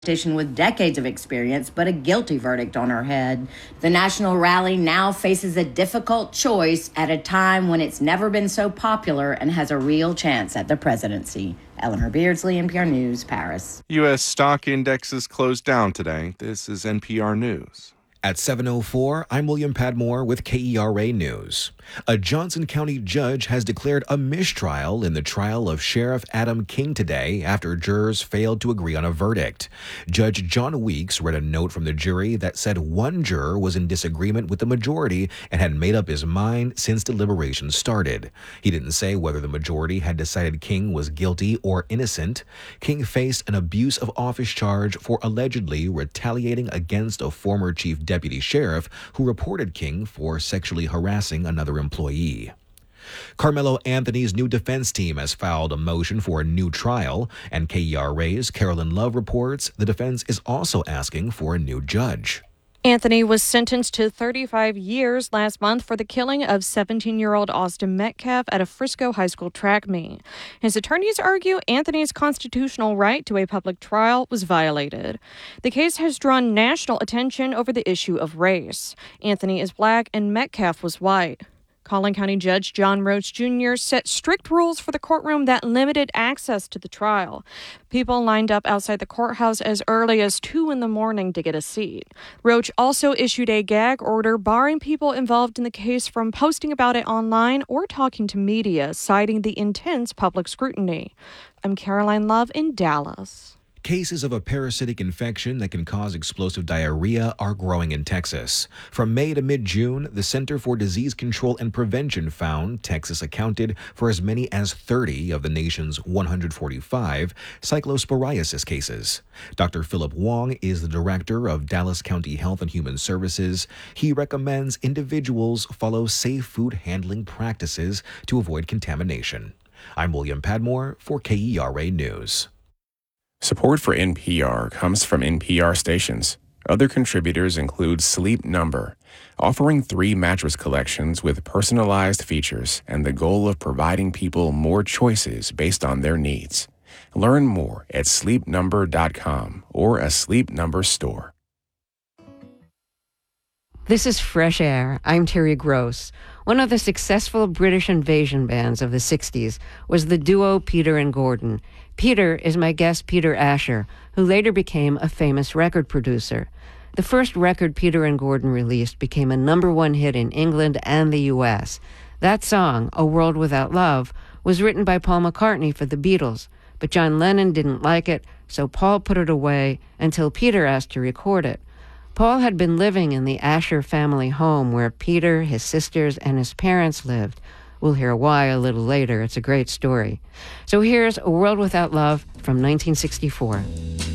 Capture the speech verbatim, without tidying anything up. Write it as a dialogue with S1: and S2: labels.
S1: politician with decades of experience, but a guilty verdict on her head. The national rally now faces a difficult choice at a time when it's never been so popular and has a real chance at the presidency. Eleanor Beardsley, N P R News, Paris.
S2: U S stock indexes closed down today. This is N P R News.
S3: At seven oh four, I'm William Padmore with K E R A News. A Johnson County judge has declared a mistrial in the trial of Sheriff Adam King today after jurors failed to agree on a verdict. Judge John Weeks read a note from the jury that said one juror was in disagreement with the majority and had made up his mind since deliberations started. He didn't say whether the majority had decided King was guilty or innocent. King faced an abuse of office charge for allegedly retaliating against a former chief deputy sheriff who reported King for sexually harassing another employee. Carmelo Anthony's new defense team has filed a motion for a new trial, and K E R A's Carolyn Love reports the defense is also asking for a new judge.
S4: Anthony was sentenced to thirty-five years last month for the killing of seventeen-year-old Austin Metcalf at a Frisco high school track meet. His attorneys argue Anthony's constitutional right to a public trial was violated. The case has drawn national attention over the issue of race. Anthony is black and Metcalf was white. Collin County Judge John Roach Junior set strict rules for the courtroom that limited access to the trial. People lined up outside the courthouse as early as two in the morning to get a seat. Roach also issued a gag order barring people involved in the case from posting about it online or talking to media, citing the intense public scrutiny. I'm Caroline Love in Dallas.
S3: Cases of a parasitic infection that can cause explosive diarrhea are growing in Texas. From May to mid-June, the Center for Disease Control and Prevention found Texas accounted for as many as thirty of the nation's one hundred forty-five cyclosporiasis cases. Doctor Philip Wong is the director of Dallas County Health and Human Services. He recommends individuals follow safe food handling practices to avoid contamination. I'm William Padmore for K E R A News.
S5: Support for N P R comes from N P R stations. Other contributors include Sleep Number, offering three mattress collections with personalized features and the goal of providing people more choices based on their needs. Learn more at sleep number dot com or a Sleep Number store.
S6: This is Fresh Air. I'm Terry Gross. One of the successful British invasion bands of the sixties was the duo Peter and Gordon. Peter is my guest Peter Asher, who later became a famous record producer. The first record Peter and Gordon released became a number one hit in England and the U S. That song, A World Without Love, was written by Paul McCartney for the Beatles, but John Lennon didn't like it, so Paul put it away until Peter asked to record it. Paul had been living in the Asher family home where Peter, his sisters, and his parents lived. We'll hear why a little later. It's a great story. So here's A World Without Love from nineteen sixty-four.